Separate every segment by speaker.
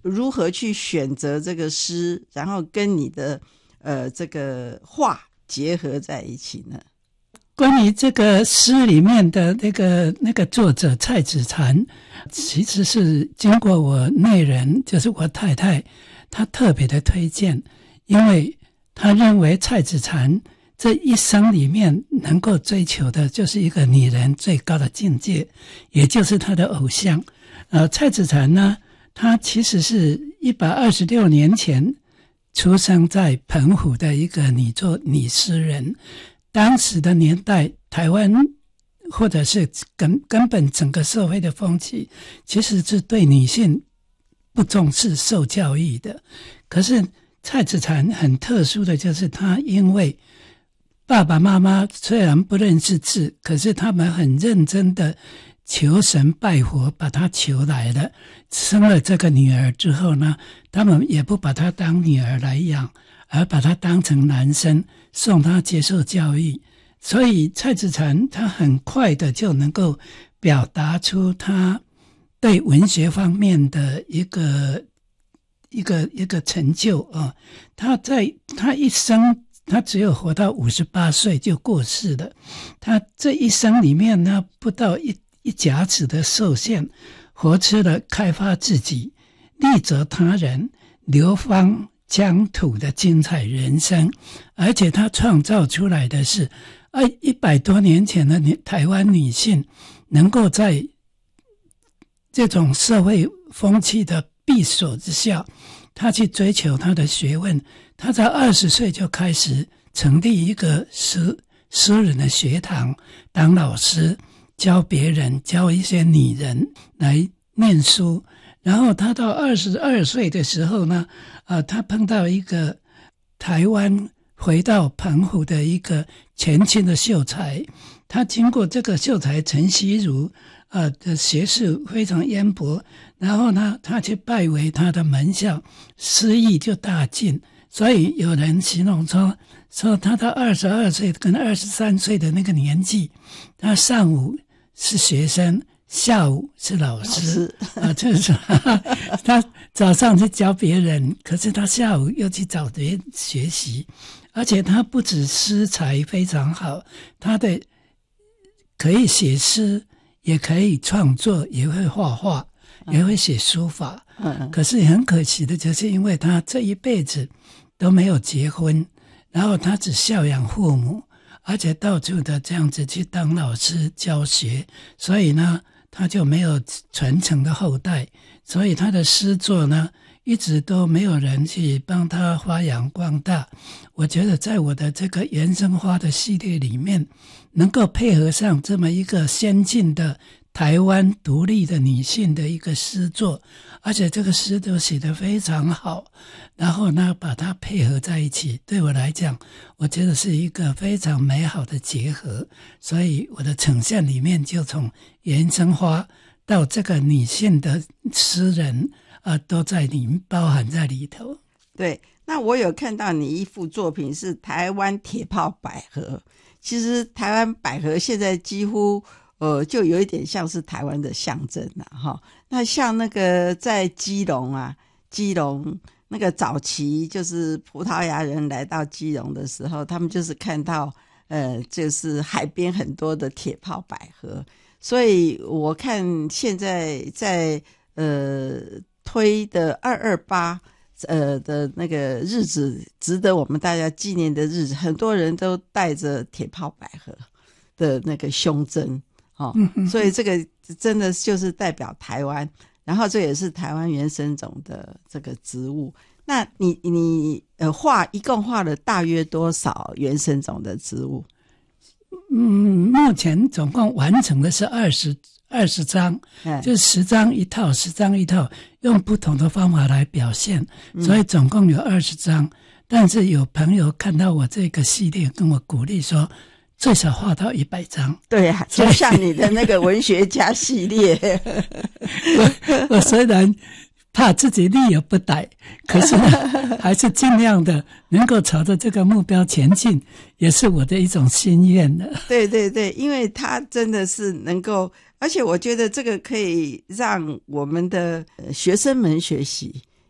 Speaker 1: 如何去选择这个诗，然后跟你的这个画结合在一起呢？
Speaker 2: 关于这个诗里面的那个作者蔡子禅，其实是经过我内人，就是我太太，她特别的推荐，因为她认为蔡子禅这一生里面能够追求的就是一个女人最高的境界，也就是她的偶像。蔡子禅呢，她其实是126年前出生在澎湖的一个女诗人。当时的年代，台湾或者是根本整个社会的风气，其实是对女性不重视受教育的。可是蔡子禅很特殊的就是他因为爸爸妈妈虽然不认识字，可是他们很认真的求神拜佛，把他求来了。生了这个女儿之后呢，他们也不把她当女儿来养，而把她当成男生送她接受教育。所以蔡子禅他很快的就能够表达出他对文学方面的一个成就啊。他一生，他只有活到58岁就过世了。他这一生里面呢，不到一甲子的受限，活出了开发自己、利泽他人、流芳疆土的精彩人生。而且他创造出来的是100多年前的台湾女性能够在这种社会风气的闭锁之下，她去追求她的学问。她在20岁就开始成立一个诗人的学堂，当老师，教别人，教一些女人来念书。然后她到22岁的时候呢，她碰到一个台湾回到澎湖的一个前清的秀才，他经过这个秀才陈锡如的学识非常渊博，然后呢，他去拜为他的门下，诗艺就大进。所以有人形容说他到22岁跟23岁的那个年纪，他上午是学生，下午是老师就是他早上去教别人，可是他下午又去找别人学习。而且他不止诗才非常好，他的可以写诗，也可以创作，也会画画，也会写书法。可是很可惜的就是因为他这一辈子都没有结婚，然后他只孝养父母，而且到处的这样子去当老师教学，所以呢他就没有传承的后代，所以他的诗作呢一直都没有人去帮他发扬光大。我觉得在我的这个原生花的系列里面，能够配合上这么一个先进的台湾独立的女性的一个诗作，而且这个诗都写得非常好，然后呢把它配合在一起，对我来讲我觉得是一个非常美好的结合。所以我的呈现里面就从原生花到这个女性的诗人都在里面包含在里头。
Speaker 1: 对，那我有看到你一幅作品是台湾铁炮百合。其实台湾百合现在几乎就有一点像是台湾的象征了哈。那像那个在基隆那个早期就是葡萄牙人来到基隆的时候，他们就是看到就是海边很多的铁炮百合，所以我看现在在推的228的那个日子，值得我们大家纪念的日子，很多人都带着铁炮百合的那个胸针所以这个真的就是代表台湾，然后这也是台湾原生种的这个植物。那你一共画了大约多少原生种的植物？
Speaker 2: 目前总共完成的是20张，就是10张一套，10张一套，用不同的方法来表现，所以总共有20张。但是有朋友看到我这个系列，跟我鼓励说，最少画到100张。
Speaker 1: 对啊，就像你的那个文学家系列。
Speaker 2: 我虽然怕自己力有不逮，可是呢还是尽量的能够朝着这个目标前进，也是我的一种心愿的。
Speaker 1: 对对对，因为它真的是能够，而且我觉得这个可以让我们的学生们学习，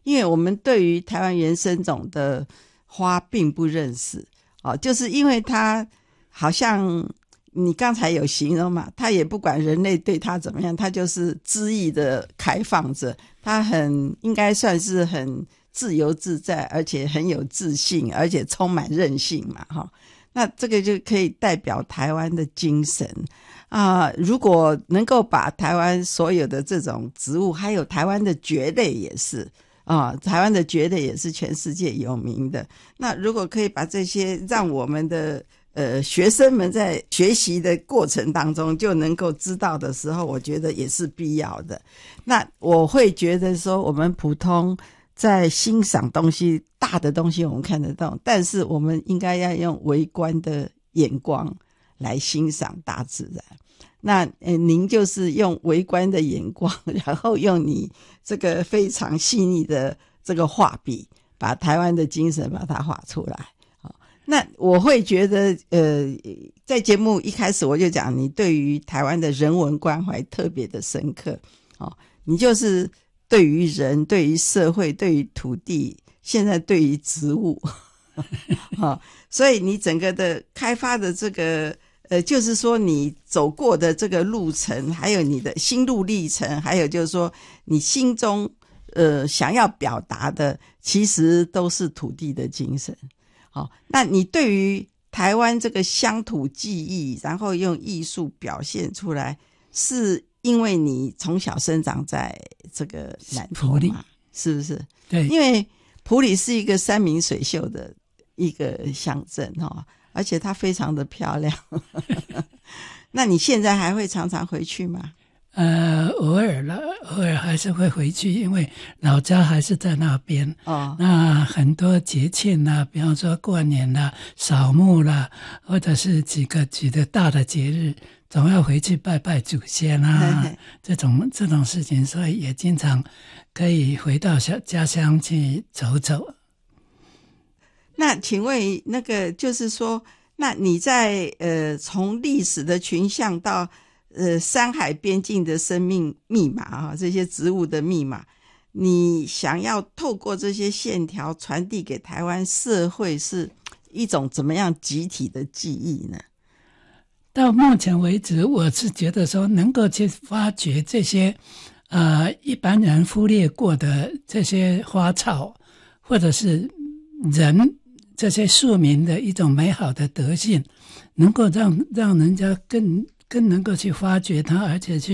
Speaker 1: 因为我们对于台湾原生种的花并不认识，就是因为它好像你刚才有形容嘛，它也不管人类对它怎么样，它就是恣意的开放着，它应该算是很自由自在，而且很有自信，而且充满韧性嘛，那这个就可以代表台湾的精神如果能够把台湾所有的这种植物，还有台湾的蕨类也是台湾的蕨类也是全世界有名的，那如果可以把这些让我们的学生们在学习的过程当中就能够知道的时候，我觉得也是必要的。那我会觉得说，我们普通在欣赏东西，大的东西我们看得到，但是我们应该要用微观的眼光来欣赏大自然。那您就是用微观的眼光，然后用你这个非常细腻的这个画笔，把台湾的精神把它画出来。那我会觉得在节目一开始我就讲，你对于台湾的人文关怀特别的深刻你就是对于人，对于社会，对于土地，现在对于植物所以你整个的开发的这个就是说你走过的这个路程，还有你的心路历程，还有就是说你心中想要表达的，其实都是土地的精神。那你对于台湾这个乡土记忆，然后用艺术表现出来，是因为你从小生长在这个南投嘛？是不是？
Speaker 2: 对，
Speaker 1: 因为埔里是一个山明水秀的一个乡镇而且它非常的漂亮那你现在还会常常回去吗？
Speaker 2: 偶尔还是会回去，因为老家还是在那边。那很多节庆比方说过年扫墓或者是几个大的节日，总要回去拜拜祖先这种事情，所以也经常可以回到家乡去走走。
Speaker 1: 那请问那个就是说，那你在从历史的群像到山海边境的生命密码这些植物的密码，你想要透过这些线条传递给台湾社会，是一种怎么样集体的记忆呢？
Speaker 2: 到目前为止，我是觉得说能够去发掘这些一般人忽略过的这些花草，或者是人这些庶民的一种美好的德性，能够让人家更能够去发掘它，而且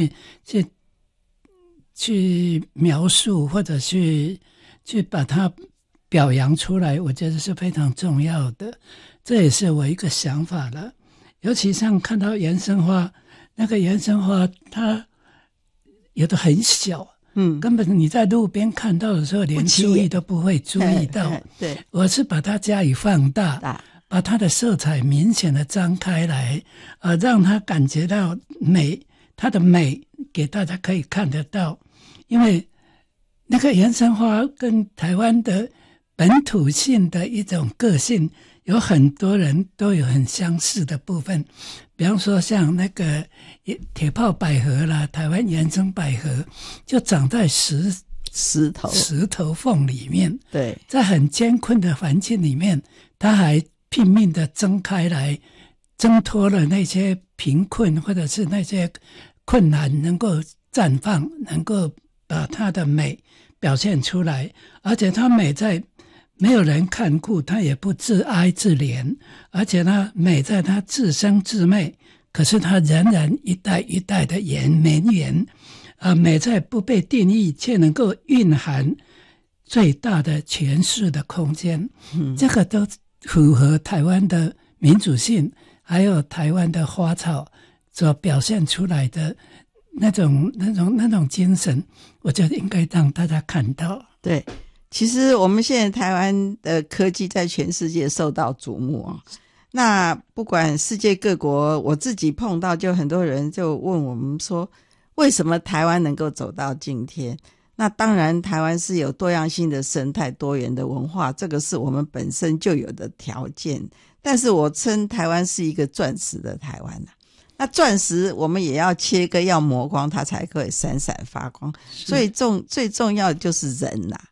Speaker 2: 去描述，或者去把它表扬出来，我觉得是非常重要的。这也是我一个想法了。尤其像看到原生花，那个原生花它有的很小，根本你在路边看到的时候连注意都不会注意到。
Speaker 1: 对，
Speaker 2: 我是把它加以放大，把它的色彩明显的张开来，让它感觉到美，它的美给大家可以看得到。因为那个原生花跟台湾的本土性的一种个性，有很多人都有很相似的部分。比方说像那个铁炮百合台湾原生百合就长在石头缝里面，对，在很艰困的环境里面，它还拼命的睁开来，挣脱了那些贫困或者是那些困难，能够绽放，能够把它的美表现出来。而且它美在没有人看顾，它也不自哀自怜，而且它美在它自生自灭，可是它仍然一代一代的绵延美在不被定义，却能够蕴含最大的诠释的空间。这个都符合台湾的民主性，还有台湾的花草所表现出来的那种精神，我觉得应该让大家看到。对，其实我们现在台湾的科技在全世界受到瞩目那不管世界各国，我自己碰到就很多人就问我们说，为什么台湾能够走到今天？那当然台湾是有多样性的生态，多元的文化，这个是我们本身就有的条件。但是我称台湾是一个钻石的台湾那钻石我们也要切割，要磨光它才可以闪闪发光。所以最重要的就是人